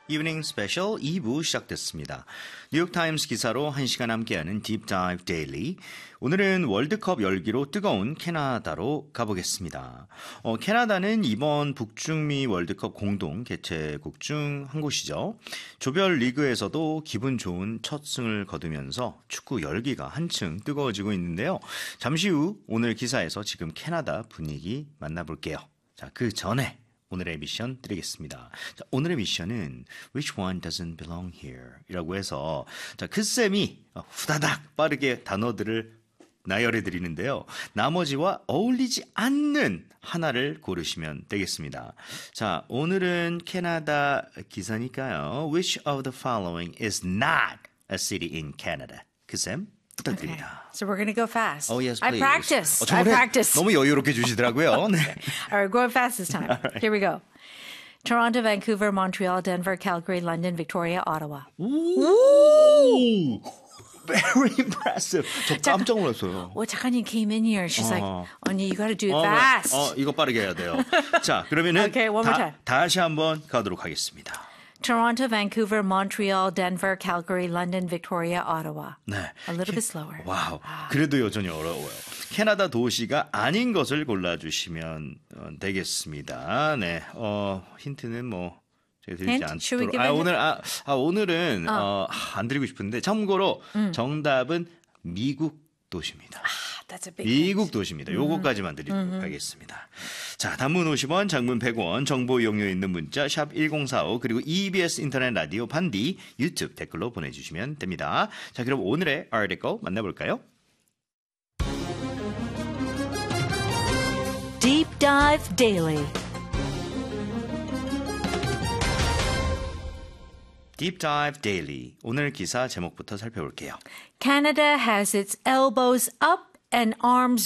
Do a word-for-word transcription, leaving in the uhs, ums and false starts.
이브닝 스페셜 이 부 시작됐습니다. 뉴욕타임스 기사로 한 시간 함께하는 Deep Dive Daily. 오늘은 월드컵 열기로 뜨거운 캐나다로 가보겠습니다. 어, 캐나다는 이번 북중미 월드컵 공동 개최국 중 한 곳이죠. 조별 리그에서도 기분 좋은 첫 승을 거두면서 축구 열기가 한층 뜨거워지고 있는데요. 잠시 후 오늘 기사에서 지금 캐나다 분위기 만나볼게요. 자, 그 전에 오늘의 미션 드리겠습니다. 자, 오늘의 미션은 Which one doesn't belong here? 이라고 해서 자, 그 쌤이 후다닥 빠르게 단어들을 나열해 드리는데요. 나머지와 어울리지 않는 하나를 고르시면 되겠습니다. 자, 오늘은 캐나다 기사니까요. Which of the following is not a city in Canada? 그 쌤 부탁드립니다. Okay. So we're going to go fast. Oh, yes, I please. practice. 어, I practice. 너무 여유롭게 주시더라고요. 네. All right, going fast this time. Right. Here we go. Toronto, Vancouver, Montreal, Denver, Calgary, London, Victoria, Ottawa. Ooh, very impressive. 저 깜짝 놀랐어요. Well, 작가님 came in here. She's like, 언니, you got to do it 어, fast. 어, 이거 빠르게 해야 돼요. 자, 그러면은 Okay, one more 다, time. 다시 한번 가도록 하겠습니다. Toronto, Vancouver, Montreal, Denver, Calgary, London, Victoria, Ottawa. 네. A little bit slower. 와우. 그래도 여전히 어려워요. 캐나다 도시가 아닌 것을 골라주시면 되겠습니다. 네. 어, 힌트는 뭐 제가 드리지 Hint? Should we 않도록. give 아, a 오늘 아, 아 오늘은 어. 어, 안 드리고 싶은데 참고로 음. 정답은 미국 도시입니다. That's a big 미국 hint. 도시입니다. 요거까지만 드리도록 음. 하겠습니다. 자, 단문 오십 원, 장문 백 원, 정보 이용료 있는 문자 샵 일공사오 그리고 이비에스 인터넷 라디오 반디 유튜브 댓글로 보내주시면 됩니다. 자, 그럼 오늘의 article 만나볼까요? Deep Dive Daily. Deep Dive Daily. 오늘 기사 제목부터 살펴볼게요. Canada has its elbows up and arms